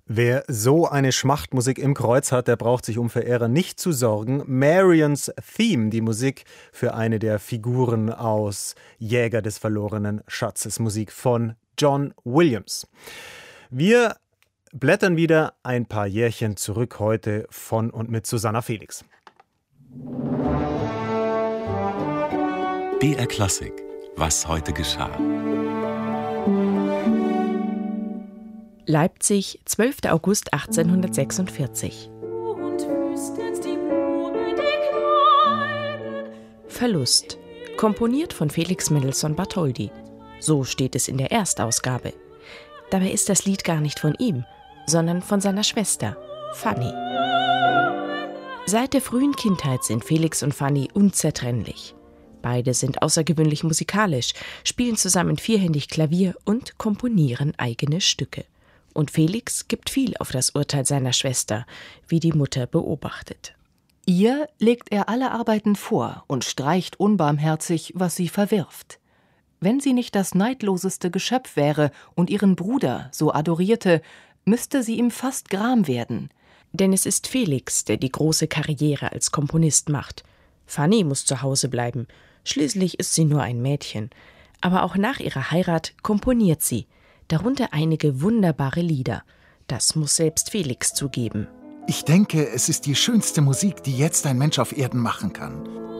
Wer so eine Schmachtmusik im Kreuz hat, der braucht sich um Verehrer nicht zu sorgen. Marions Theme, die Musik für eine der Figuren aus Jäger des verlorenen Schatzes, Musik von John Williams. Wir blättern wieder ein paar Jährchen zurück, heute von und mit Susanna Felix. BR Klassik, was heute geschah. Leipzig, 12. August 1846. Verlust, komponiert von Felix Mendelssohn Bartholdy. So steht es in der Erstausgabe. Dabei ist das Lied gar nicht von ihm, sondern von seiner Schwester, Fanny. Seit der frühen Kindheit sind Felix und Fanny unzertrennlich. Beide sind außergewöhnlich musikalisch, spielen zusammen vierhändig Klavier und komponieren eigene Stücke. Und Felix gibt viel auf das Urteil seiner Schwester, wie die Mutter beobachtet. Ihr legt er alle Arbeiten vor und streicht unbarmherzig, was sie verwirft. Wenn sie nicht das neidloseste Geschöpf wäre und ihren Bruder so adorierte, müsste sie ihm fast gram werden. Denn es ist Felix, der die große Karriere als Komponist macht. Fanny muss zu Hause bleiben. Schließlich ist sie nur ein Mädchen. Aber auch nach ihrer Heirat komponiert sie, darunter einige wunderbare Lieder. Das muss selbst Felix zugeben. Ich denke, es ist die schönste Musik, die jetzt ein Mensch auf Erden machen kann.